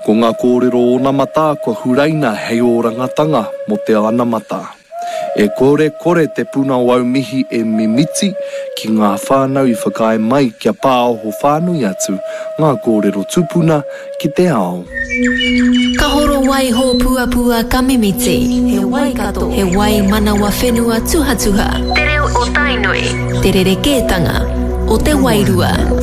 Ko ngā kōrero o na mata, kua huraina hei o rangatanga mo te ana mata. E kore te puna o au mihi e mimiti ki ngā whānau I whakae mai kia pāo ho whānui atu ngā kōrero tupuna ki te ao. Ka horo wai ho puapua ka mimiti. He wai kato. He wai manawa whenua tuhatuha. Te reo o tainui. Te rerekētanga o te wairua.